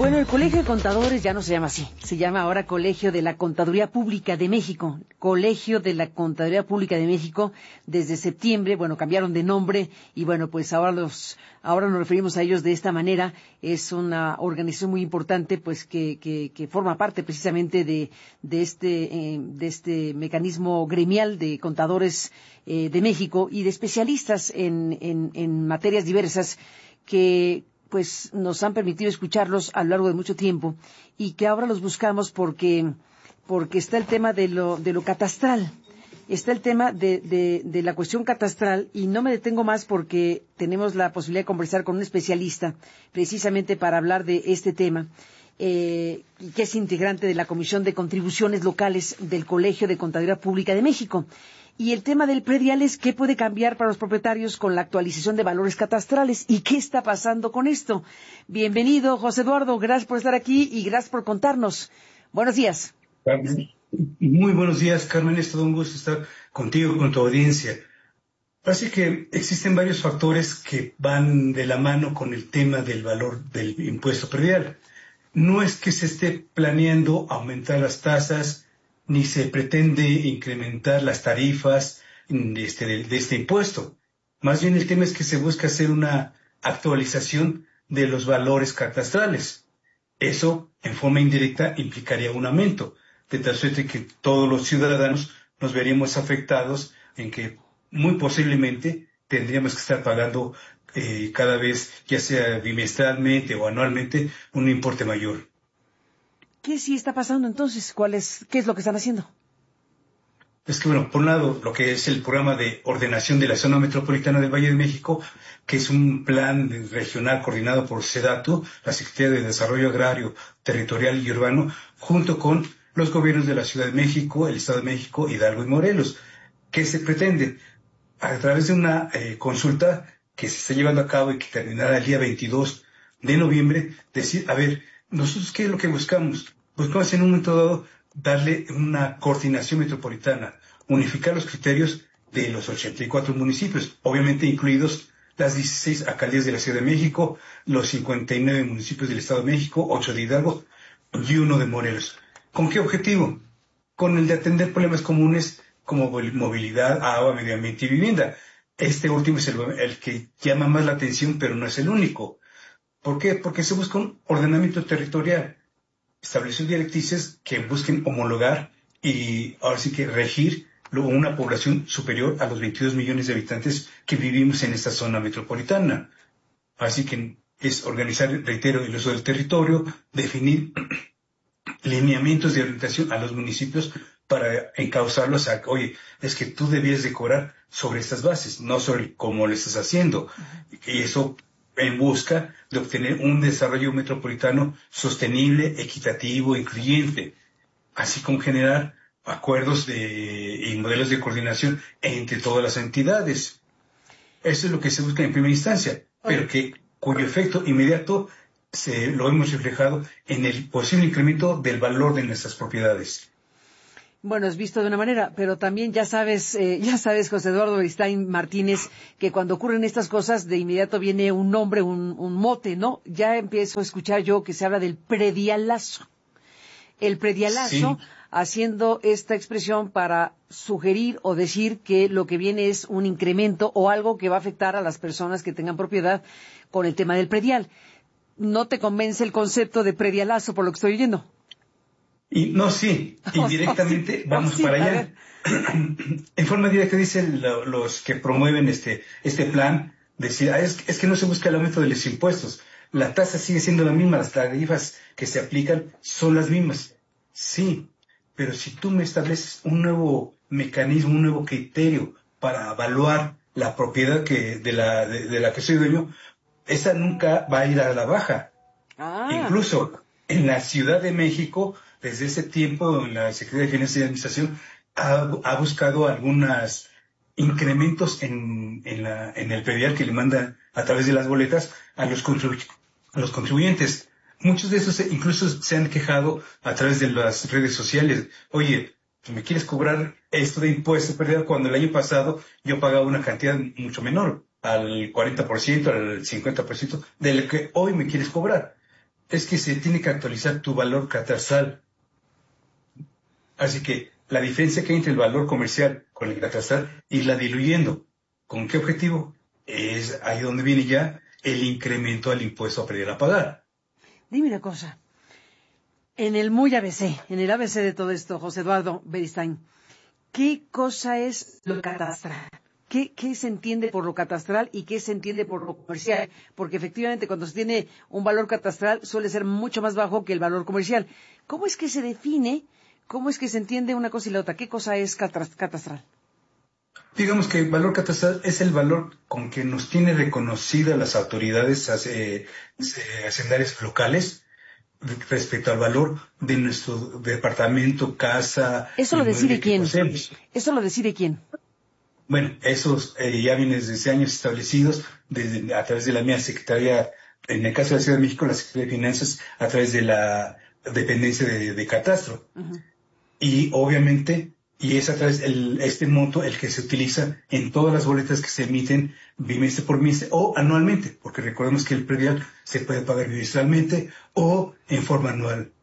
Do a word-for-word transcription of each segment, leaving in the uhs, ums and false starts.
Bueno, el Colegio de Contadores ya no se llama así, se llama ahora Colegio de la Contaduría Pública de México. Colegio de la Contaduría Pública de México, desde septiembre, bueno, cambiaron de nombre y bueno, pues ahora los, ahora nos referimos a ellos de esta manera. Es una organización muy importante, pues que, que, que forma parte precisamente de, de este, eh, de este mecanismo gremial de contadores eh, de México y de especialistas en, en, en materias diversas que pues nos han permitido escucharlos a lo largo de mucho tiempo y que ahora los buscamos porque porque está el tema de lo de lo catastral, está el tema de, de, de la cuestión catastral y no me detengo más porque tenemos la posibilidad de conversar con un especialista precisamente para hablar de este tema, eh, que es integrante de la Comisión de Contribuciones Locales del Colegio de Contaduría Pública de México. Y el tema del predial es qué puede cambiar para los propietarios con la actualización de valores catastrales y qué está pasando con esto. Bienvenido, José Eduardo, gracias por estar aquí y gracias por contarnos. Buenos días. Carmen, muy buenos días, Carmen, es todo un gusto estar contigo, con tu audiencia. Así que existen varios factores que van de la mano con el tema del valor del impuesto predial. No es que se esté planeando aumentar las tasas, ni se pretende incrementar las tarifas de este, de, de este impuesto. Más bien el tema es que se busca hacer una actualización de los valores catastrales. Eso, en forma indirecta, implicaría un aumento, de tal suerte que todos los ciudadanos nos veríamos afectados en que muy posiblemente tendríamos que estar pagando eh, cada vez, ya sea bimestralmente o anualmente, un importe mayor. ¿Qué sí está pasando entonces? ¿Cuál es, qué es lo que están haciendo? Es que, bueno, por un lado, lo que es el programa de ordenación de la zona metropolitana del Valle de México, que es un plan regional coordinado por SEDATU, la Secretaría de Desarrollo Agrario, Territorial y Urbano, junto con los gobiernos de la Ciudad de México, el Estado de México, Hidalgo y Morelos. ¿Qué se pretende? A través de una eh, consulta que se está llevando a cabo y que terminará el día veintidós de noviembre, decir, a ver, nosotros, ¿qué es lo que buscamos? Buscamos en un momento dado darle una coordinación metropolitana, unificar los criterios de los ochenta y cuatro municipios, obviamente incluidos las dieciséis alcaldías de la Ciudad de México, los cincuenta y nueve municipios del Estado de México, ocho de Hidalgo y uno de Morelos. ¿Con qué objetivo? Con el de atender problemas comunes como movilidad, agua, medio ambiente y vivienda. Este último es el, el que llama más la atención, pero no es el único. ¿Por qué? Porque se busca un ordenamiento territorial, establecer directrices que busquen homologar y ahora sí que regir una población superior a los veintidós millones de habitantes que vivimos en esta zona metropolitana. Así que es organizar, reitero, el uso del territorio, definir lineamientos de orientación a los municipios para encauzarlos a, oye, es que tú debías de cobrar sobre estas bases, no sobre cómo lo estás haciendo. Y eso en busca de obtener un desarrollo metropolitano sostenible, equitativo, incluyente, así como generar acuerdos de, y modelos de coordinación entre todas las entidades. Eso es lo que se busca en primera instancia, pero que cuyo efecto inmediato se lo hemos reflejado en el posible incremento del valor de nuestras propiedades. Bueno, es visto de una manera, pero también ya sabes, eh, ya sabes, José Eduardo Beristain Martínez, que cuando ocurren estas cosas, de inmediato viene un nombre, un, un mote, ¿no? Ya empiezo a escuchar yo que se habla del predialazo. El predialazo, sí, haciendo esta expresión para sugerir o decir que lo que viene es un incremento o algo que va a afectar a las personas que tengan propiedad con el tema del predial. ¿No te convence el concepto de predialazo por lo que estoy oyendo? Y no, sí, indirectamente oh, sí, vamos oh, sí, para allá. En forma directa dicen lo, los que promueven este este plan, decir, ah, es, es que no se busca el aumento de los impuestos, la tasa sigue siendo la misma, las tarifas que se aplican son las mismas. Sí, pero si tú me estableces un nuevo mecanismo, un nuevo criterio para evaluar la propiedad que de la de, de la que soy dueño, esa nunca va a ir a la baja. Ah. Incluso en la Ciudad de México, desde ese tiempo, la Secretaría de Finanzas y Administración ha, ha buscado algunos incrementos en, en, la, en el predial que le mandan a través de las boletas a los, contribu a los contribuyentes. Muchos de esos incluso se han quejado a través de las redes sociales. Oye, ¿me quieres cobrar esto de impuesto predial cuando el año pasado yo pagaba una cantidad mucho menor, al cuarenta por ciento, al cincuenta por ciento de lo que hoy me quieres cobrar? es que se tiene que actualizar tu valor catastral. Así que la diferencia que hay entre el valor comercial con el catastral, irla diluyendo. ¿Con qué objetivo? Es ahí donde viene ya el incremento al impuesto a predial a pagar. Dime una cosa. En el muy A B C, en el A B C de todo esto, José Eduardo Beristain, ¿qué cosa es lo catastral? ¿Qué, ¿Qué se entiende por lo catastral y qué se entiende por lo comercial? Porque efectivamente cuando se tiene un valor catastral suele ser mucho más bajo que el valor comercial. ¿Cómo es que se define, cómo es que se entiende una cosa y la otra? ¿Qué cosa es catastral? Digamos que el valor catastral es el valor con que nos tiene reconocidas las autoridades eh, hacendarias locales respecto al valor de nuestro departamento, casa. ¿Eso lo decide quién? ¿Eso lo decide quién? Bueno, esos eh, ya vienen desde años establecidos desde, a través de la mía Secretaría, en el caso de la Ciudad de México, la Secretaría de Finanzas, a través de la dependencia de, de catastro. Uh-huh. Y obviamente, y es a través de este monto el que se utiliza en todas las boletas que se emiten bimestre por bimestre o anualmente, porque recordemos que el predial se puede pagar bimestralmente o en forma anual.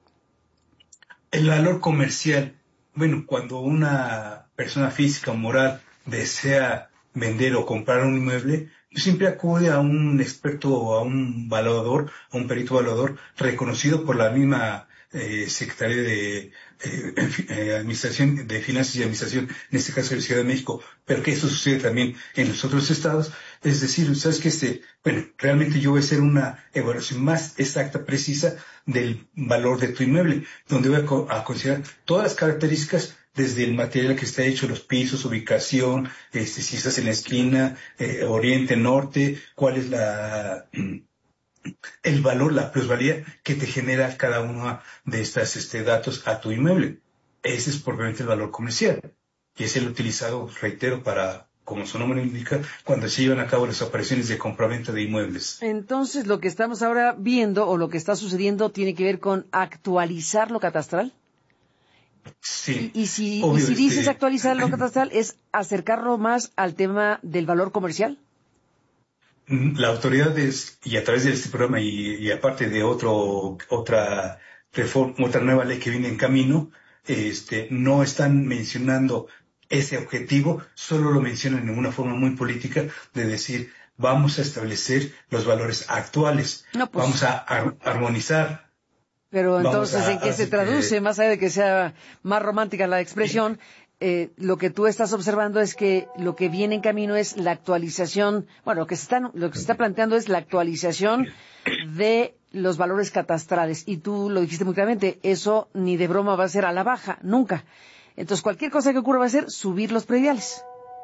El valor comercial, bueno, cuando una persona física o moral desea vender o comprar un inmueble, siempre acude a un experto o a un valuador, a un perito valuador reconocido por la misma eh, Secretaría de eh, eh, Administración de Finanzas y Administración, en este caso de la Ciudad de México, pero que eso sucede también en los otros estados. Es decir, sabes que este, bueno, realmente yo voy a hacer una evaluación más exacta, precisa del valor de tu inmueble, donde voy a, co- a considerar todas las características desde el material que está hecho, los pisos, ubicación, este, si estás en la esquina, eh, oriente, norte, cuál es la, el valor, la plusvalía que te genera cada uno de estos este, datos a tu inmueble. Ese es propiamente el valor comercial, y es el utilizado, reitero, para, como su nombre indica, cuando se llevan a cabo las operaciones de compraventa de inmuebles. Entonces, lo que estamos ahora viendo o lo que está sucediendo tiene que ver con actualizar lo catastral. Sí. Y, y si, obvio, y si dices este... actualizar lo catastral, ¿es acercarlo más al tema del valor comercial? La autoridad es, y a través de este programa y, y aparte de otro, otra reforma, otra nueva ley que viene en camino, este, no están mencionando ese objetivo, solo lo mencionan en una forma muy política de decir, vamos a establecer los valores actuales, no, pues, vamos a ar- armonizar. Pero entonces, a, ¿en qué se traduce? Que... Más allá de que sea más romántica la expresión, eh, lo que tú estás observando es que lo que viene en camino es la actualización, bueno, lo que se está, lo que se está planteando es la actualización de los valores catastrales. Y tú lo dijiste muy claramente, eso ni de broma va a ser a la baja, nunca. Entonces, cualquier cosa que ocurra va a ser subir los prediales.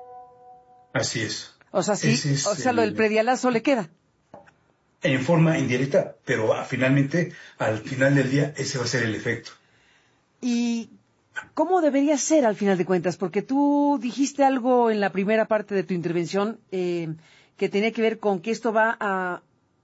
Así es. O sea, sí, es o sea, el... lo del predialazo le queda. En forma indirecta, pero ah, finalmente, al final del día, ese va a ser el efecto. ¿Y cómo debería ser al final de cuentas? Porque tú dijiste algo en la primera parte de tu intervención eh, que tenía que ver con que esto va a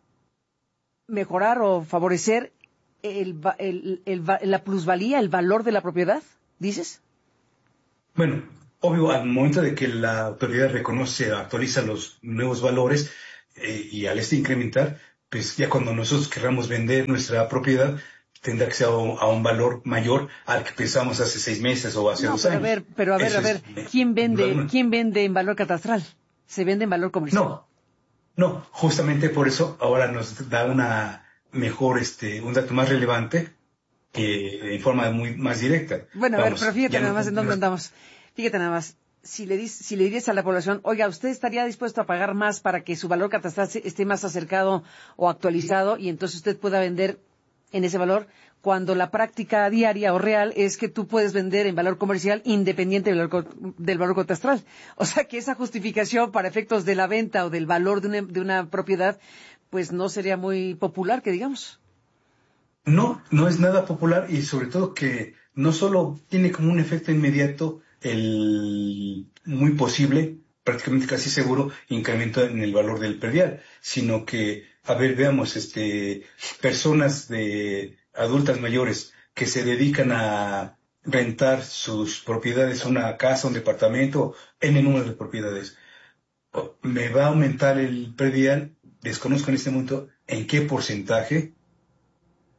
mejorar o favorecer el, el, el, el, la plusvalía, el valor de la propiedad, ¿dices? Bueno, obvio, al momento de que la autoridad reconoce, actualiza los nuevos valores eh, y al este incrementar, pues ya cuando nosotros queramos vender nuestra propiedad, tendrá que ser a un, a un valor mayor al que pensamos hace seis meses o hace no, dos pero años. A ver, pero a ver, Eso a ver, es, ¿quién vende, ¿quién vende en valor catastral? ¿Se vende en valor comercial? No, no, justamente por eso ahora nos da una mejor, este, un dato más relevante que en forma muy más directa. Bueno, a Vamos, ver, pero fíjate nada no, más en dónde andamos. Fíjate nada más. Si le, si le dirías a la población, oiga, ¿usted estaría dispuesto a pagar más para que su valor catastral esté más acercado o actualizado y entonces usted pueda vender en ese valor? Cuando la práctica diaria o real es que tú puedes vender en valor comercial independiente del valor, del valor catastral. O sea que esa justificación para efectos de la venta o del valor de una, de una propiedad, pues no sería muy popular, que digamos. No, no es nada popular y sobre todo que no solo tiene como un efecto inmediato el muy posible, prácticamente casi seguro, incremento en el valor del predial, sino que, a ver, veamos, este, personas de adultas mayores que se dedican a rentar sus propiedades, una casa, un departamento, en el número de propiedades. ¿Me va a aumentar el predial? Desconozco en este momento en qué porcentaje.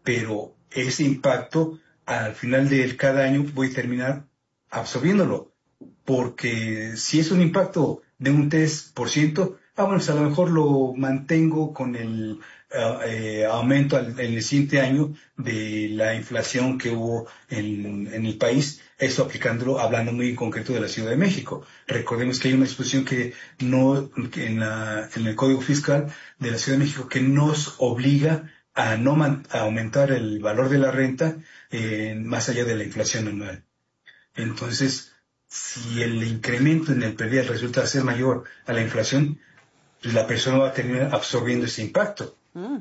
pero ese impacto al final de cada año voy a terminar absorbiéndolo, porque si es un impacto de un tres por ciento, ah, bueno, pues a lo mejor lo mantengo con el uh, eh, aumento al, en el siguiente año de la inflación que hubo en, en el país, eso aplicándolo, hablando muy en concreto de la Ciudad de México. Recordemos que hay una disposición que no, que en, la, en el Código Fiscal de la Ciudad de México que nos obliga a no man, a aumentar el valor de la renta eh, más allá de la inflación anual. Entonces, si el incremento en el predial resulta ser mayor a la inflación, la persona va a terminar absorbiendo ese impacto. Mm.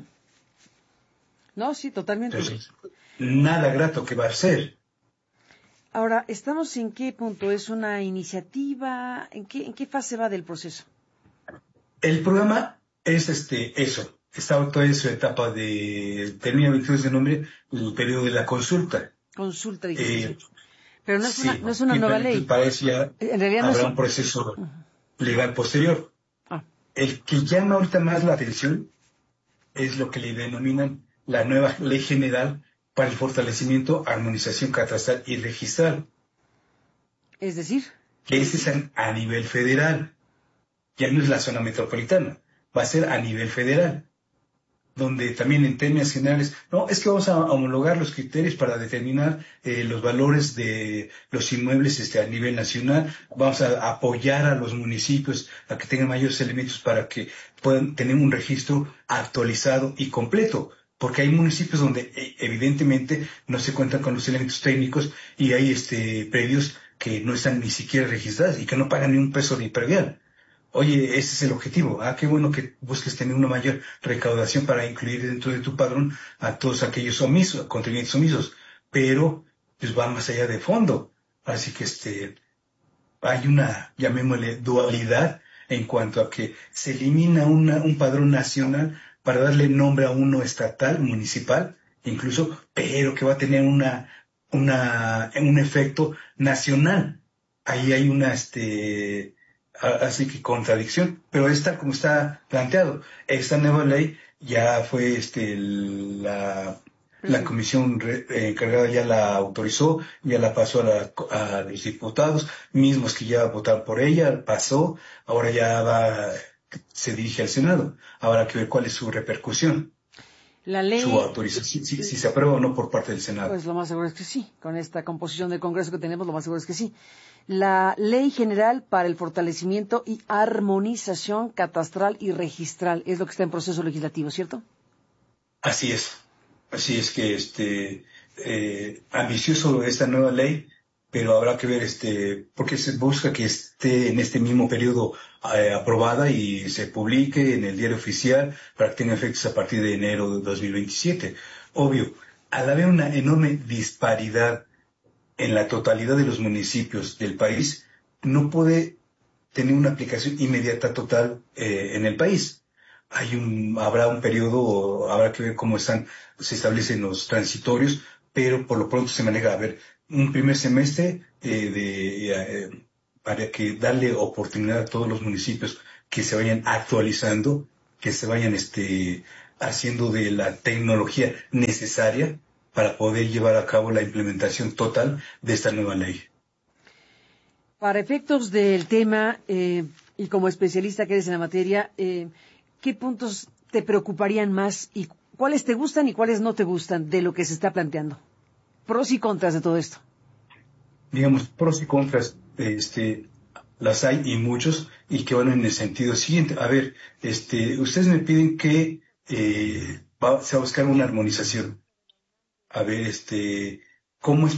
No, sí, totalmente. Entonces, nada grato que va a ser. Ahora, ¿estamos en qué punto? ¿Es una iniciativa? ¿En qué, en qué fase va del proceso? El programa es este eso. Está todavía en su etapa de, termina el veintidós de noviembre, el periodo de la consulta. Consulta, dijiste. Eh, Pero no es sí, una, no es una y nueva para, ley. para eso ya En realidad no habrá es un proceso legal posterior. Ah. El que llama ahorita más la atención es lo que le denominan la nueva Ley General para el Fortalecimiento, Armonización Catastral y Registral. Es decir, Que ese es a, a nivel federal. Ya no es la zona metropolitana, va a ser a nivel federal. Donde también en términos generales, no, es que vamos a homologar los criterios para determinar eh, los valores de los inmuebles este, a nivel nacional, vamos a apoyar a los municipios a que tengan mayores elementos para que puedan tener un registro actualizado y completo, porque hay municipios donde eh, evidentemente no se cuentan con los elementos técnicos y hay este predios que no están ni siquiera registrados y que no pagan ni un peso de predial. Oye, ese es el objetivo. Ah, qué bueno que busques tener una mayor recaudación para incluir dentro de tu padrón a todos aquellos omisos, contribuyentes omisos. Pero, pues va más allá de fondo. Así que este, hay una, llamémosle, dualidad en cuanto a que se elimina una, un padrón nacional para darle nombre a uno estatal, municipal, incluso, pero que va a tener una, una, un efecto nacional. Ahí hay una, este, así que contradicción, pero es tal como está planteado. Esta nueva ley ya fue este la, la comisión re, eh, encargada ya la autorizó, ya la pasó a, la, a los diputados, mismos que ya votaron por ella, pasó, ahora ya va, se dirige al Senado. Habrá que ver cuál es su repercusión. La ley, su autorización, si, si se aprueba o no por parte del Senado. Pues lo más seguro es que sí. Con esta composición del Congreso que tenemos, lo más seguro es que sí. La Ley General para el Fortalecimiento y Armonización Catastral y Registral es lo que está en proceso legislativo, ¿cierto? Así es. Así es que este eh, ambicioso esta nueva ley, pero habrá que ver este porque se busca que esté en este mismo periodo eh, aprobada y se publique en el diario oficial para que tenga efectos a partir de enero de dos mil veintisiete. Obvio, al haber una enorme disparidad en la totalidad de los municipios del país, no puede tener una aplicación inmediata total eh, en el país. Hay un, habrá un periodo, habrá que ver cómo están, se establecen los transitorios, pero por lo pronto se maneja a ver un primer semestre eh, de, eh, para que darle oportunidad a todos los municipios que se vayan actualizando, que se vayan este, haciendo de la tecnología necesaria para poder llevar a cabo la implementación total de esta nueva ley. Para efectos del tema, eh, y como especialista que eres en la materia, eh, ¿qué puntos te preocuparían más y cuáles te gustan y cuáles no te gustan de lo que se está planteando? Pros y contras de todo esto. Digamos, pros y contras, este, las hay y muchos, y que van en el sentido siguiente. A ver, este, ustedes me piden que eh, va, se va a buscar una armonización. A ver, este, ¿cómo es